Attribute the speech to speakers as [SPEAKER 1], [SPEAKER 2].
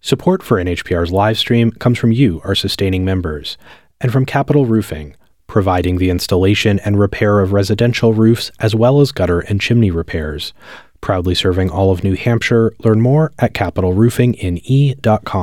[SPEAKER 1] Support for NHPR's live stream comes from you, our sustaining members, and from Capital Roofing, providing the installation and repair of residential roofs as well as gutter and chimney repairs. Proudly serving all of New Hampshire. Learn more at capitalroofingne.com.